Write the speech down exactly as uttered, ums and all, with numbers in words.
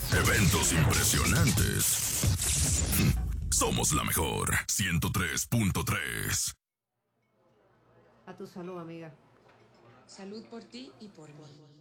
Eventos impresionantes. Somos la mejor. ciento tres punto tres. A tu salud, amiga. Salud por ti y por mí.